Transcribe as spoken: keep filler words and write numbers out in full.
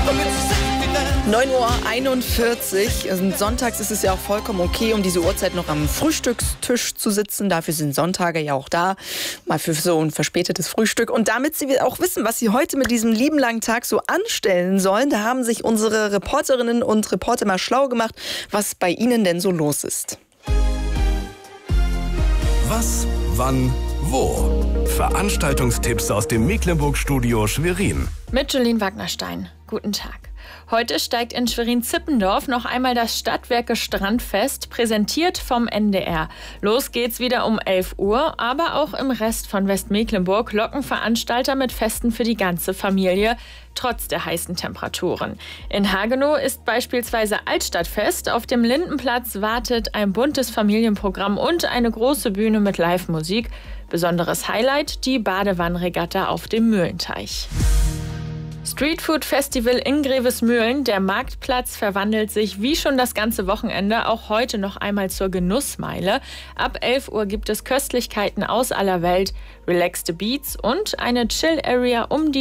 neun Uhr einundvierzig. Also sonntags ist es ja auch vollkommen okay, um diese Uhrzeit noch am Frühstückstisch zu sitzen. Dafür sind Sonntage ja auch da. Mal für so ein verspätetes Frühstück. Und damit Sie auch wissen, was Sie heute mit diesem lieben langen Tag so anstellen sollen, da haben sich unsere Reporterinnen und Reporter mal schlau gemacht, was bei Ihnen denn so los ist. Was, wann, wo? Veranstaltungstipps aus dem Mecklenburg-Studio Schwerin. Mit Jolene Wagnerstein. Guten Tag. Heute steigt in Schwerin-Zippendorf noch einmal das Stadtwerke Strandfest, präsentiert vom N D R. Los geht's wieder um elf Uhr, aber auch im Rest von Westmecklenburg locken Veranstalter mit Festen für die ganze Familie, trotz der heißen Temperaturen. In Hagenow ist beispielsweise Altstadtfest. Auf dem Lindenplatz wartet ein buntes Familienprogramm und eine große Bühne mit Live-Musik. Besonderes Highlight, die Badewannenregatta auf dem Mühlenteich. Streetfood Festival in Grevesmühlen. Der Marktplatz verwandelt sich wie schon das ganze Wochenende auch heute noch einmal zur Genussmeile. Ab elf Uhr gibt es Köstlichkeiten aus aller Welt, relaxte Beats und eine Chill-Area um die